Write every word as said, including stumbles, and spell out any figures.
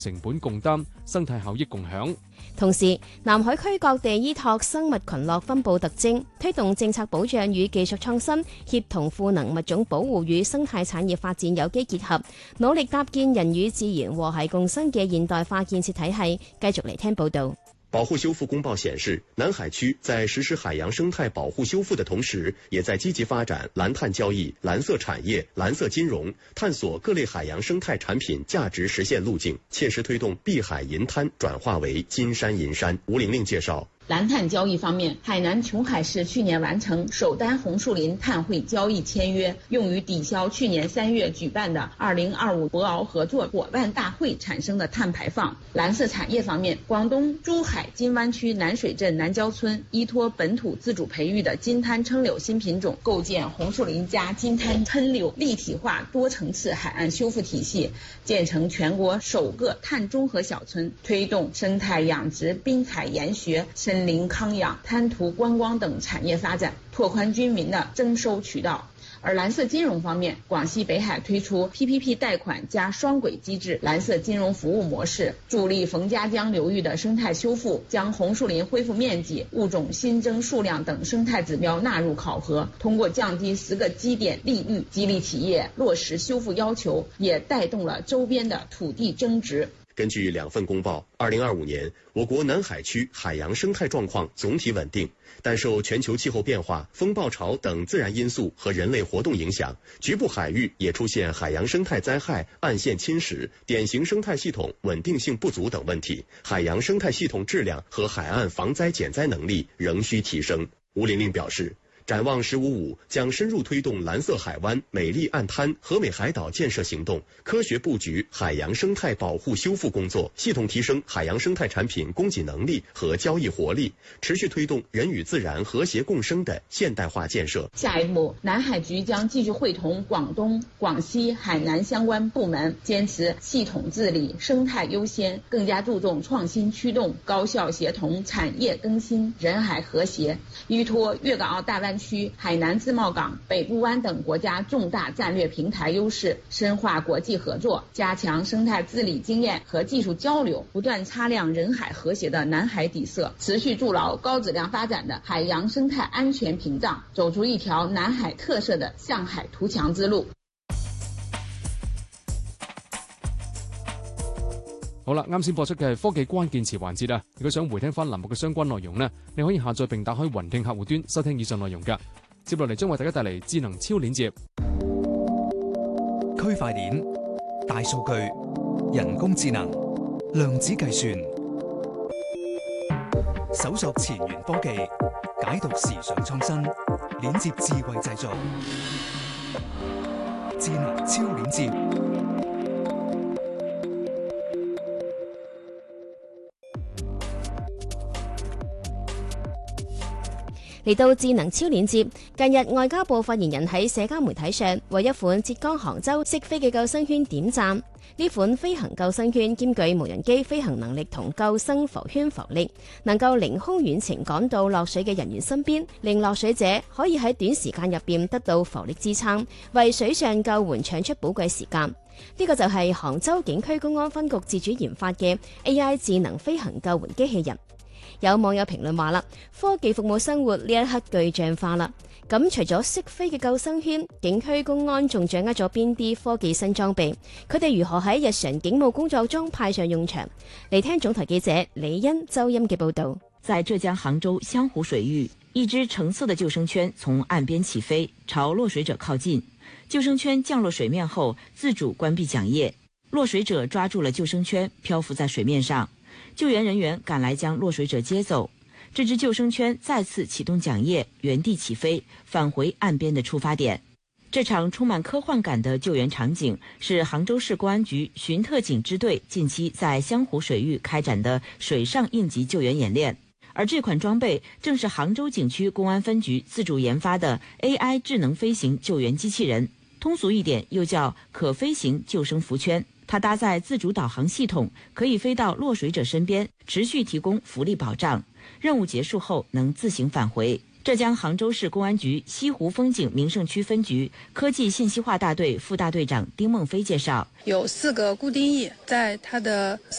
成本共擔，生態效益共享。 同時，南海區各地依託生物群落分佈特徵，推動政策保障與技術創新，協同賦能物種保護與生態產業發展有機結合，努力搭建人與自然和諧共生嘅現代化建設體系。繼續嚟聽報導。 保護修復公報顯示，南海區在實施海洋生態保護修復的同時，也在積極發展藍碳交易、藍色產業、藍色金融，探索各類海洋生態產品價值實現路徑，切實推動碧海銀灘轉化為金山銀山。吳玲玲介紹。 藍碳交易方面，海南瓊海市去年完成首單紅樹林碳匯交易簽約，用於抵消去年三月舉辦的二零二五博鰲合作伙伴大會產生的碳排放。藍色產業方面，廣東珠海金灣區南水鎮南郊村依託本土自主培育的金灘郴柳新品種，構建紅樹林加金灘郴柳立體化多層次海岸修復體系，建成全國首個碳中和小村，推動生態養殖、濱海研學、森林康養、灘塗觀光等產業發展，拓寬居民的徵收渠道。而藍色金融方面，廣西北海推出 P P P 貸款加雙軌機制藍色金融服務模式，助力馮家江流域的生態修復，將紅樹林恢復面積、物種新增數量等生態指標納入考核，通過降低十個基點利率，激勵企業落實修復要求，也帶動了周邊的土地增值。 根據兩份公報，二零二五年我國南海區海洋生態狀況總體穩定，但受全球氣候變化、風暴潮等自然因素和人類活動影響，局部海域也出現海洋生態災害、岸線侵蝕、典型生態系統穩定性不足等問題，海洋生態系統質量和海岸防災減災能力仍需提升。吳玲玲表示，展望十五五將深入推動藍色海灣、美麗岸灘、和美海島建設行動，科學佈局海洋生態保護修復工作，系統提升海洋生態產品供給能力和交易活力，持續推動人與自然和諧共生的現代化建設。 下一步，南海局將繼續會同廣東、廣西、海南相關部門，堅持系統治理、生態優先，更加注重創新驅動、高效協同、產業更新、人海和諧，依託粵港澳大灣區、海南自貿港、北部灣等國家重大戰略平台優勢，深化國際合作，加強生態治理經驗和技術交流，不斷擦亮人海和諧的南海底色，持續築牢高質量發展的海洋生態安全屏障，走出一條南海特色的向海圖強之路。 好啦，啱先播出嘅係科技關鍵詞環節啊！如果想回聽翻欄目嘅相關內容呢，你可以下載並打開雲聽客戶端收聽以上內容噶。接落嚟將為大家帶嚟智能超鏈接、 區塊鏈、大數據、人工智能、量子計算，搜索前沿科技，解讀時尚創新，鏈接智慧製造，智能超鏈接。 嚟到智能超鏈接，近日外交部發言人喺社交媒體上為一款浙江杭州識飛嘅救生圈點讚。呢款飛行救生圈兼具無人機飛行能力同救生浮圈浮力，能夠凌空遠程趕到落水嘅人員身邊，令落水者可以喺短時間入邊得到浮力支撐，為水上救援搶出寶貴時間。呢、這個就係杭州警區公安分局自主研發嘅 A I 智能飛行救援機器人。有網友評論話啦，科技服務生活呢一刻具象化啦。咁除咗識飛嘅救生圈，警區公安仲掌握咗邊啲科技新裝備？佢哋如何喺日常警務工作中派上用場？嚟聽總台記者李欣、周音嘅報道。 在浙江杭州湘湖水域，一隻橙色的救生圈從岸邊起飛，朝落水者靠近。救生圈降落水面後，自主關閉槳葉，落水者抓住了救生圈，漂浮在水面上。救援人員趕來將落水者接走，這隻救生圈再次啟動槳葉，原地起飛，返回岸邊的出發點。這場充滿科幻感的救援場景是杭州市公安局巡特警支隊近期在湘湖水域開展的水上應急救援演練，而這款裝備正是杭州景區公安分局自主研發的 A I 智能飛行救援機器人，通俗一點又叫可飛行救生浮圈。它搭載自主導航系統，可以飛到落水者身邊，持續提供浮力保障。任務結束後能自行返回。 浙江杭州市公安局西湖风景名胜区分局科技信息化大队副大队长丁梦飞介绍， 有四个固定翼，在它的